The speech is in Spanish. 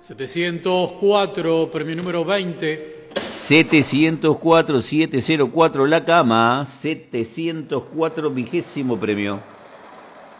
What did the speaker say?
704, premio número 20. 704, 704, la cama. 704, 20º premio.